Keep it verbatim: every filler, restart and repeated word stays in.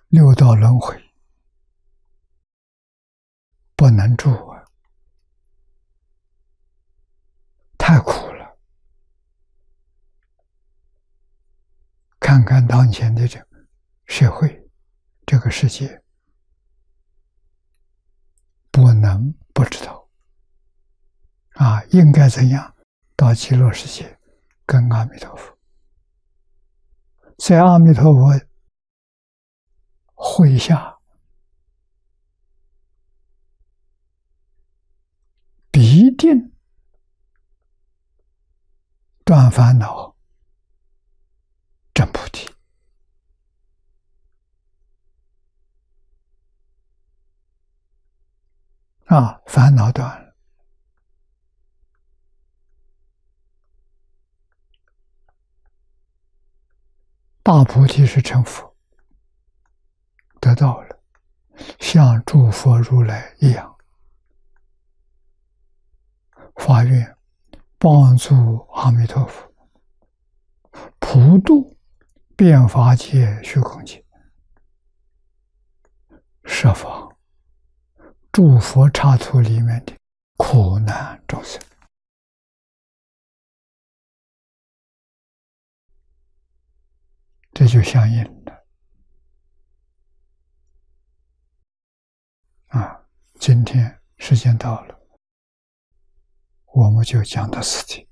六道轮回不能住啊，太苦了。看看当前的这个社会，这个世界，不能不知道啊，应该怎样到极乐世界跟阿弥陀佛，在阿弥陀佛会下必定断烦恼证菩提啊，烦恼断了，大菩提是成佛，得到了，像诸佛如来一样，发愿帮助阿弥陀佛普度遍法界虚空界，设法诸佛刹土里面的苦难众生。这就相应了啊！今天时间到了，我们就讲到此地。